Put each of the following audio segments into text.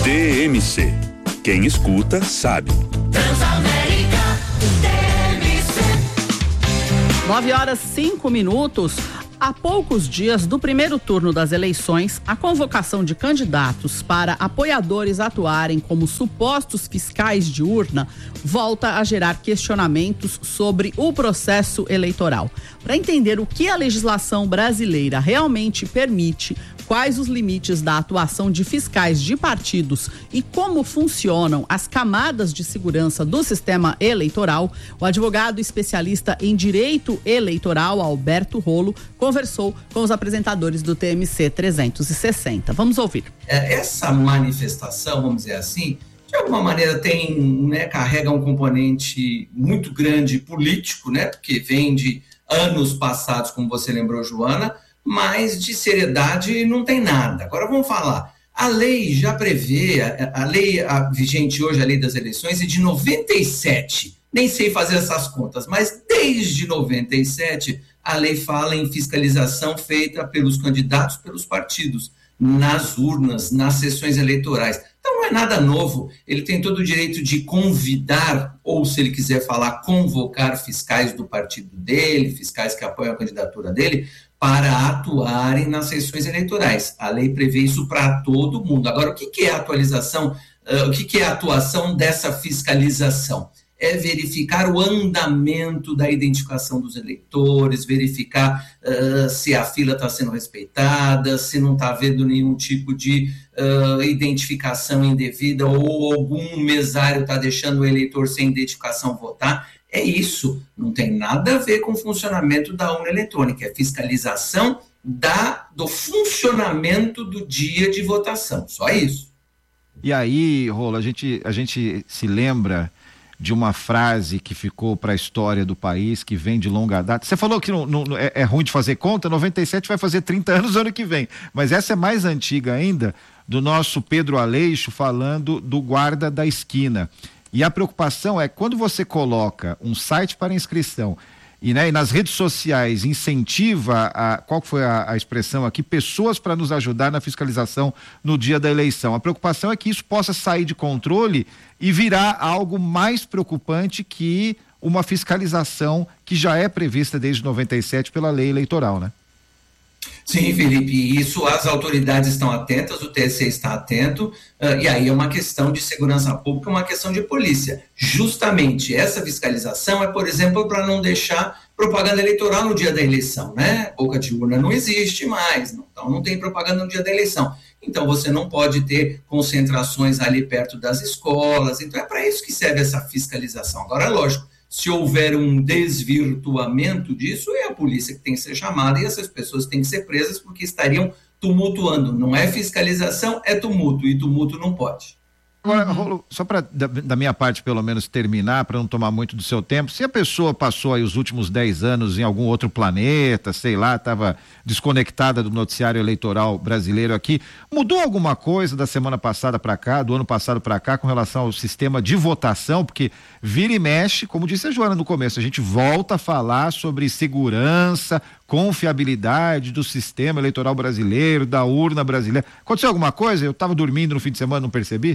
TMC. Quem escuta, sabe. Transamérica TMC. 9h05. Há poucos dias do primeiro turno das eleições, a convocação de candidatos para apoiadores atuarem como supostos fiscais de urna volta a gerar questionamentos sobre o processo eleitoral. Para entender o que a legislação brasileira realmente permite, quais os limites da atuação de fiscais de partidos e como funcionam as camadas de segurança do sistema eleitoral, o advogado especialista em direito eleitoral, Alberto Rolo, conversou com os apresentadores do TMC 360. Vamos ouvir. Essa manifestação, vamos dizer assim, de alguma maneira carrega um componente muito grande político, porque vem de anos passados, como você lembrou, Joana, mas de seriedade não tem nada. Agora vamos falar. A lei já prevê, a lei vigente hoje, a lei das eleições, é de 97. Nem sei fazer essas contas, mas desde 97 a lei fala em fiscalização feita pelos candidatos, pelos partidos, nas urnas, nas sessões eleitorais. Então não é nada novo, ele tem todo o direito de convidar, ou se ele quiser falar, convocar fiscais do partido dele, fiscais que apoiam a candidatura dele, para atuarem nas sessões eleitorais. A lei prevê isso para todo mundo. Agora, o que é a atualização, o que é a atuação dessa fiscalização? É verificar o andamento da identificação dos eleitores, verificar se a fila está sendo respeitada, se não está havendo nenhum tipo de identificação indevida ou algum mesário está deixando o eleitor sem identificação votar. É isso, não tem nada a ver com o funcionamento da urna eletrônica, é fiscalização do funcionamento do dia de votação, só isso. E aí, Rolo, a gente se lembra de uma frase que ficou para a história do país, que vem de longa data. Você falou que é ruim de fazer conta, 97 vai fazer 30 anos ano que vem, mas essa é mais antiga ainda, do nosso Pedro Aleixo falando do guarda da esquina. E a preocupação é quando você coloca um site para inscrição e nas redes sociais incentiva, qual foi a expressão aqui, pessoas para nos ajudar na fiscalização no dia da eleição. A preocupação é que isso possa sair de controle e virar algo mais preocupante que uma fiscalização que já é prevista desde 97 pela lei eleitoral, né? Sim, Felipe, isso as autoridades estão atentas, o TSE está atento, e aí é uma questão de segurança pública, uma questão de polícia. Justamente essa fiscalização é, por exemplo, para não deixar propaganda eleitoral no dia da eleição, Boca de urna não existe mais, então não tem propaganda no dia da eleição. Então você não pode ter concentrações ali perto das escolas, então é para isso que serve essa fiscalização. Agora, lógico, se houver um desvirtuamento disso, é a polícia que tem que ser chamada e essas pessoas têm que ser presas porque estariam tumultuando. Não é fiscalização, é tumulto, e tumulto não pode. Agora, Rolo, só para da minha parte pelo menos terminar, para não tomar muito do seu tempo, se a pessoa passou aí os últimos 10 anos em algum outro planeta, sei lá, estava desconectada do noticiário eleitoral brasileiro aqui, mudou alguma coisa da semana passada para cá, do ano passado para cá, com relação ao sistema de votação? Porque vira e mexe, como disse a Joana no começo, a gente volta a falar sobre segurança, confiabilidade do sistema eleitoral brasileiro, da urna brasileira. Aconteceu alguma coisa? Eu estava dormindo no fim de semana, não percebi?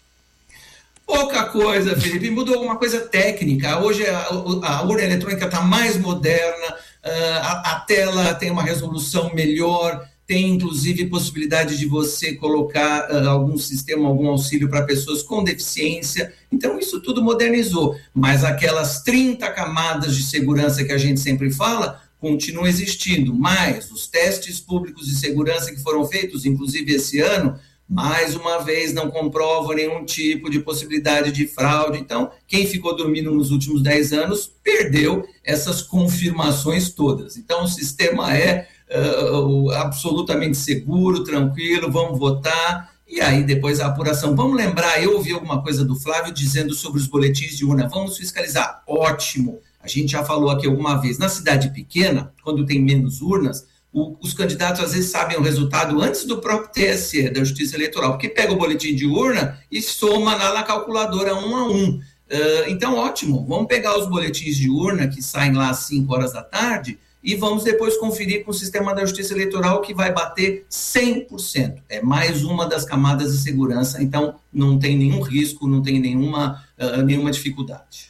Pouca coisa, Felipe, mudou alguma coisa técnica. Hoje a urna eletrônica está mais moderna, a tela tem uma resolução melhor, tem inclusive possibilidade de você colocar algum sistema, algum auxílio para pessoas com deficiência. Então isso tudo modernizou, mas aquelas 30 camadas de segurança que a gente sempre fala continuam existindo, mas os testes públicos de segurança que foram feitos, inclusive esse ano, mais uma vez não comprova nenhum tipo de possibilidade de fraude. Então, quem ficou dormindo nos últimos 10 anos perdeu essas confirmações todas. Então, o sistema é absolutamente seguro, tranquilo, vamos votar, e aí depois a apuração. Vamos lembrar, eu ouvi alguma coisa do Flávio dizendo sobre os boletins de urna, vamos fiscalizar, ótimo, a gente já falou aqui alguma vez, na cidade pequena, quando tem menos urnas, os candidatos às vezes sabem o resultado antes do próprio TSE, da Justiça Eleitoral, porque pega o boletim de urna e soma lá na calculadora 1 a 1. Então, ótimo, vamos pegar os boletins de urna que saem lá às 5 horas da tarde e vamos depois conferir com o sistema da Justiça Eleitoral que vai bater 100%. É mais uma das camadas de segurança, então não tem nenhum risco, não tem nenhuma dificuldade.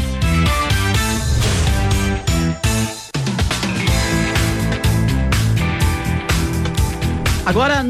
Agora,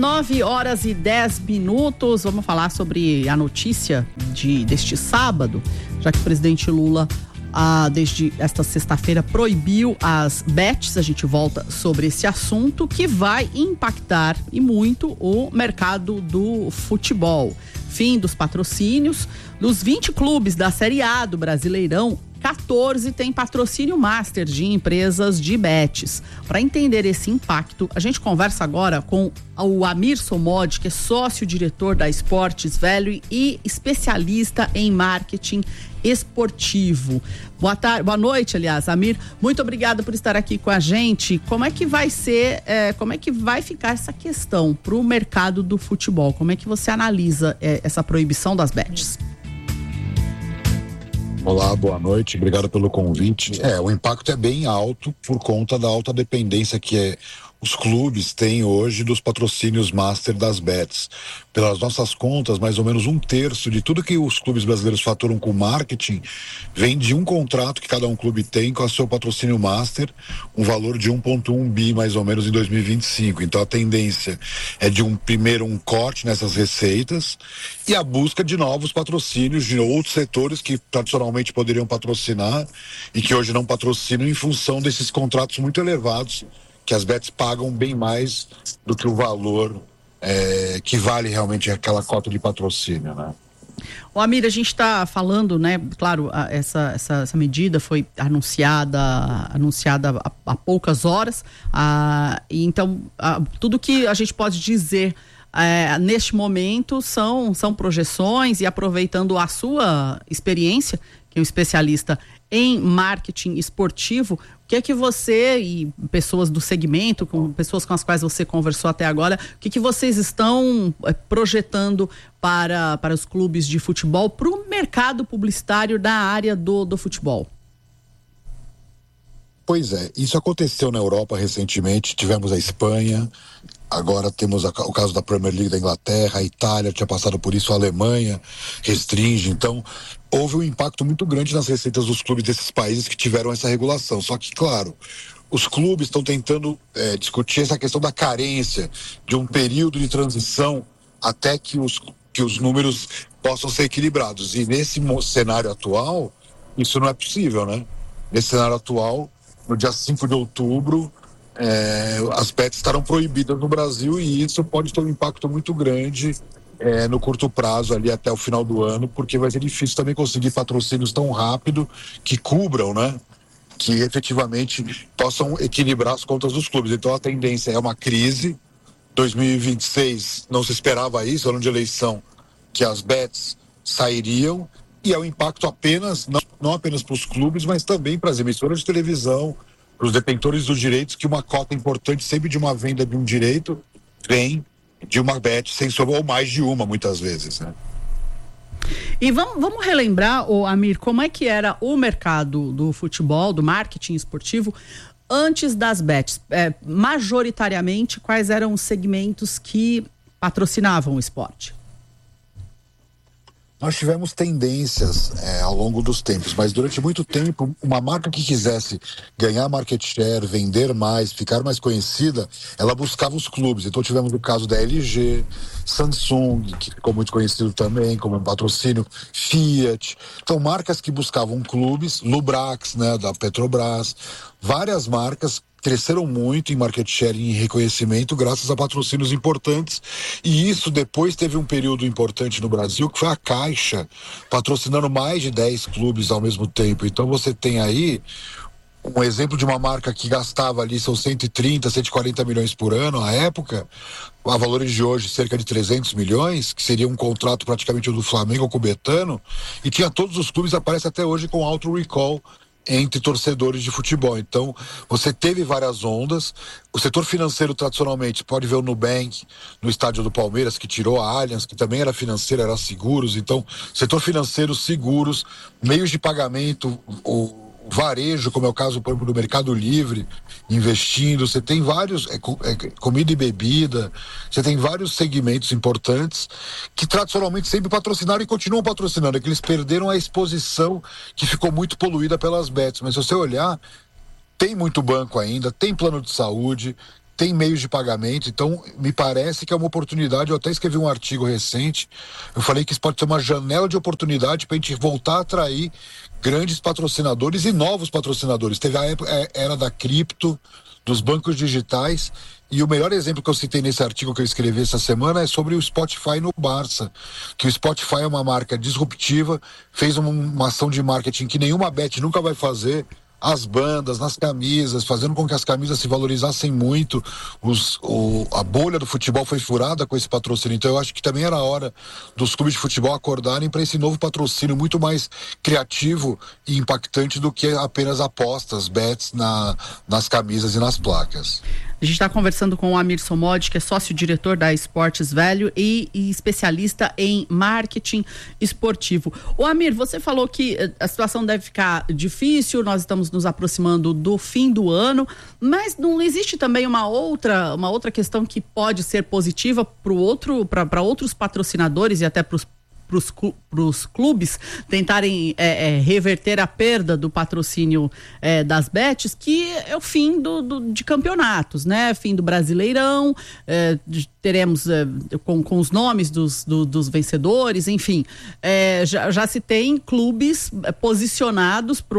9h10, vamos falar sobre a notícia deste sábado, já que o presidente Lula, desde esta sexta-feira, proibiu as bets. A gente volta sobre esse assunto que vai impactar e muito o mercado do futebol. Fim dos patrocínios. Dos 20 clubes da Série A do Brasileirão, 14 tem patrocínio master de empresas de bets. Para entender esse impacto, a gente conversa agora com o Amir Somod, que é sócio-diretor da Esportes Velho e especialista em marketing esportivo. Boa noite, aliás, Amir. Muito obrigada por estar aqui com a gente. Como é que vai ficar essa questão para o mercado do futebol? Como é que você analisa essa proibição das bets? Olá, boa noite, obrigado pelo convite. O impacto é bem alto por conta da alta dependência que os clubes têm hoje dos patrocínios master das bets. Pelas nossas contas, mais ou menos 1/3 de tudo que os clubes brasileiros faturam com marketing vem de um contrato que cada um clube tem com o seu patrocínio master, um valor de 1,1 bi mais ou menos em 2025. Então a tendência é de um corte nessas receitas e a busca de novos patrocínios de outros setores que tradicionalmente poderiam patrocinar e que hoje não patrocinam em função desses contratos muito elevados que as bets pagam bem mais do que o valor que vale realmente aquela cota de patrocínio, né? O Amir, a gente está falando, né? Claro, essa medida foi anunciada há poucas horas, e então tudo que a gente pode dizer neste momento são projeções, e aproveitando a sua experiência, que é um especialista em marketing esportivo, o que é que você e pessoas do segmento, com pessoas com as quais você conversou até agora, o que vocês estão projetando para os clubes de futebol, para o mercado publicitário da área do futebol? Pois é, isso aconteceu na Europa recentemente, tivemos a Espanha, agora temos o caso da Premier League da Inglaterra, a Itália tinha passado por isso, a Alemanha restringe, então houve um impacto muito grande nas receitas dos clubes desses países que tiveram essa regulação. Só que, claro, os clubes estão tentando discutir essa questão da carência, de um período de transição até que os números possam ser equilibrados. E nesse cenário atual, isso não é possível, né? Nesse cenário atual, no dia 5 de outubro, as bets estarão proibidas no Brasil e isso pode ter um impacto muito grande no curto prazo, ali até o final do ano, porque vai ser difícil também conseguir patrocínios tão rápido que cubram, né? Que efetivamente possam equilibrar as contas dos clubes. Então a tendência é uma crise. 2026 não se esperava isso, ano de eleição, que as bets sairiam, e é um impacto apenas, não apenas para os clubes, mas também para as emissoras de televisão, para os detentores dos direitos, que uma cota importante sempre de uma venda de um direito vem de uma bet, sem sombra, ou mais de uma, muitas vezes, né? E vamos relembrar, Amir, como é que era o mercado do futebol, do marketing esportivo, antes das bets? Majoritariamente, quais eram os segmentos que patrocinavam o esporte? Nós tivemos tendências ao longo dos tempos, mas durante muito tempo, uma marca que quisesse ganhar market share, vender mais, ficar mais conhecida, ela buscava os clubes. Então tivemos o caso da LG, Samsung, que ficou muito conhecido também como um patrocínio, Fiat. Então marcas que buscavam clubes, Lubrax, né, da Petrobras, várias marcas cresceram muito em market share e em reconhecimento graças a patrocínios importantes, e isso depois teve um período importante no Brasil que foi a Caixa patrocinando mais de 10 clubes ao mesmo tempo. Então você tem aí um exemplo de uma marca que gastava ali seus 130, 140 milhões por ano à época, a valores de hoje cerca de 300 milhões, que seria um contrato praticamente do Flamengo com o Betano, e tinha todos os clubes, aparece até hoje com alto recall entre torcedores de futebol. Então você teve várias ondas. O setor financeiro tradicionalmente, pode ver o Nubank no estádio do Palmeiras, que tirou a Allianz, que também era financeiro, era seguros. Então setor financeiro, seguros, meios de pagamento, varejo, como é o caso, por exemplo, do Mercado Livre, investindo. Você tem vários, comida e bebida, você tem vários segmentos importantes que tradicionalmente sempre patrocinaram e continuam patrocinando, é que eles perderam a exposição que ficou muito poluída pelas bets. Mas se você olhar, tem muito banco ainda, tem plano de saúde, tem meios de pagamento, então me parece que é uma oportunidade. Eu até escrevi um artigo recente, eu falei que isso pode ser uma janela de oportunidade para a gente voltar a atrair grandes patrocinadores e novos patrocinadores. Teve a era da cripto, dos bancos digitais, e o melhor exemplo que eu citei nesse artigo que eu escrevi essa semana é sobre o Spotify no Barça, que o Spotify é uma marca disruptiva, fez uma ação de marketing que nenhuma bet nunca vai fazer, as bandas, nas camisas, fazendo com que as camisas se valorizassem muito. A bolha do futebol foi furada com esse patrocínio, então eu acho que também era a hora dos clubes de futebol acordarem para esse novo patrocínio muito mais criativo e impactante do que apenas apostas, bets nas camisas e nas placas. A gente está conversando com o Amir Somodi, que é sócio-diretor da Esportes Velho e especialista em marketing esportivo. O Amir, você falou que a situação deve ficar difícil, nós estamos nos aproximando do fim do ano, mas não existe também uma outra questão que pode ser positiva para outros patrocinadores e até para os clubes tentarem reverter a perda do patrocínio das bets, que é o fim de campeonatos, né? Fim do Brasileirão, teremos com os nomes dos vencedores, enfim, já se tem clubes posicionados para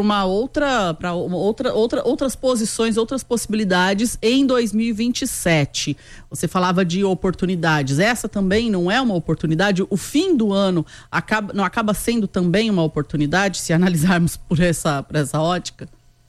outras posições, outras possibilidades em 2027. Você falava de oportunidades, essa também não é uma oportunidade? O fim do ano não acaba sendo também uma oportunidade, se analisarmos por essa ótica?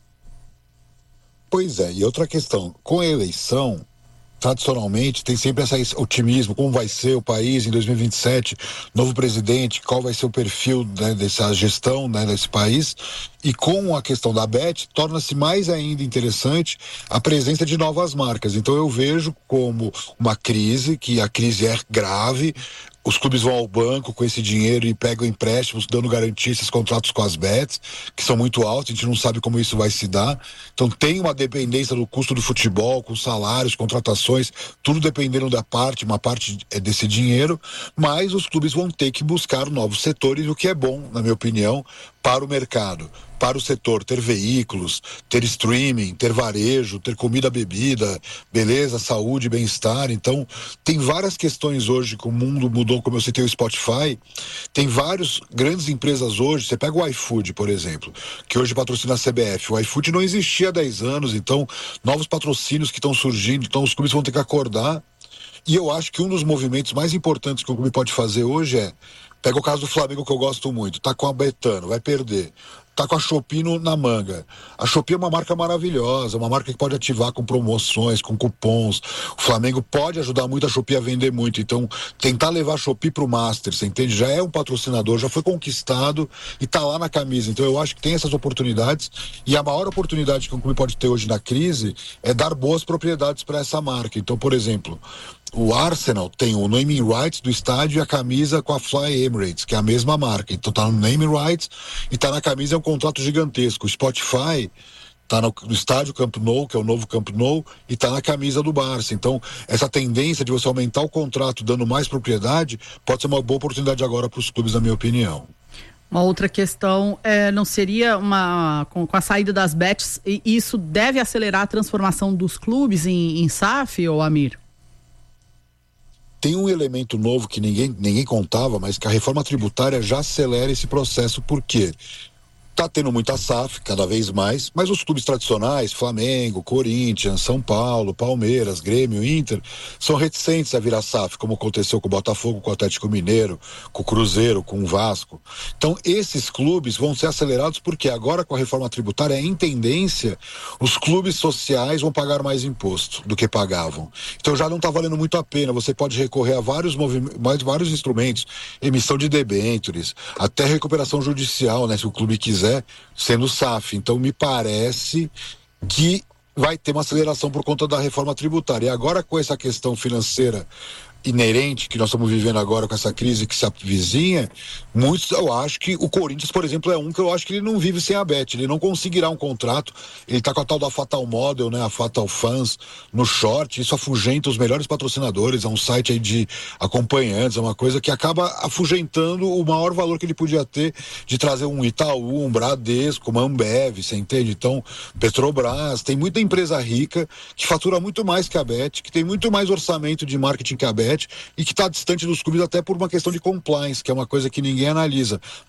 Pois é, e outra questão, com a eleição, tradicionalmente tem sempre esse otimismo, como vai ser o país em 2027, novo presidente, qual vai ser o perfil, né, dessa gestão, né, desse país, e com a questão da bet, torna-se mais ainda interessante a presença de novas marcas. Então eu vejo como uma crise, que a crise é grave, os clubes vão ao banco com esse dinheiro e pegam empréstimos, dando garantia a esses contratos com as bets, que são muito altos, a gente não sabe como isso vai se dar. Então tem uma dependência do custo do futebol, com salários, contratações, tudo dependendo uma parte desse dinheiro, mas os clubes vão ter que buscar novos setores, o que é bom, na minha opinião, para o mercado, para o setor, ter veículos, ter streaming, ter varejo, ter comida, bebida, beleza, saúde, bem-estar. Então, tem várias questões hoje que o mundo mudou, como eu citei o Spotify, tem várias grandes empresas hoje, você pega o iFood, por exemplo, que hoje patrocina a CBF, o iFood não existia há 10 anos, então, novos patrocínios que estão surgindo, então os clubes vão ter que acordar, e eu acho que um dos movimentos mais importantes que o clube pode fazer hoje pega o caso do Flamengo, que eu gosto muito, tá com a Betano, vai perder. Tá com a Shopee na manga. A Shopee é uma marca maravilhosa, uma marca que pode ativar com promoções, com cupons. O Flamengo pode ajudar muito a Shopee a vender muito. Então, tentar levar a Shopee pro Master, você entende? Já é um patrocinador, já foi conquistado e tá lá na camisa. Então, eu acho que tem essas oportunidades. E a maior oportunidade que um clube pode ter hoje na crise é dar boas propriedades para essa marca. Então, por exemplo, o Arsenal tem o naming rights do estádio e a camisa com a Fly Emirates, que é a mesma marca. Então tá no naming rights e tá na camisa, é um contrato gigantesco. O Spotify tá no estádio Camp Nou, que é o novo Camp Nou, e tá na camisa do Barça. Então, essa tendência de você aumentar o contrato dando mais propriedade pode ser uma boa oportunidade agora para os clubes, na minha opinião. Uma outra questão não seria com a saída das bets, isso deve acelerar a transformação dos clubes em SAF, ou Amir? Tem um elemento novo que ninguém contava, mas que a reforma tributária já acelera esse processo. Por quê? Tá tendo muita SAF, cada vez mais, mas os clubes tradicionais, Flamengo, Corinthians, São Paulo, Palmeiras, Grêmio, Inter, são reticentes a virar SAF, como aconteceu com o Botafogo, com o Atlético Mineiro, com o Cruzeiro, com o Vasco. Então, esses clubes vão ser acelerados porque agora, com a reforma tributária, em tendência, os clubes sociais vão pagar mais imposto do que pagavam. Então, já não está valendo muito a pena. Você pode recorrer a vários instrumentos, emissão de debêntures, até recuperação judicial, né, se o clube quiser, sendo SAF. Então me parece que vai ter uma aceleração por conta da reforma tributária. E agora, com essa questão financeira inerente que nós estamos vivendo agora com essa crise que se avizinha, muitos, eu acho que o Corinthians, por exemplo, é um que eu acho que ele não vive sem a Bet, ele não conseguirá um contrato, ele tá com a tal da Fatal Model, né, a Fatal Fans no short, isso afugenta os melhores patrocinadores, é um site aí de acompanhantes, é uma coisa que acaba afugentando o maior valor que ele podia ter de trazer um Itaú, um Bradesco, uma Ambev, você entende? Então, Petrobras, tem muita empresa rica que fatura muito mais que a Bet, que tem muito mais orçamento de marketing que a Bet, e que está distante dos clubes até por uma questão de compliance, que é uma coisa que ninguém analisa.